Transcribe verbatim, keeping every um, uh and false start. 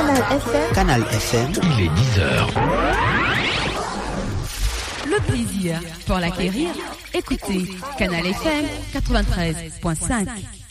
Canal F M. Canal F M. Il est dix heures. Le plaisir pour l'acquérir, écoutez Canal F M quatre-vingt-treize virgule cinq.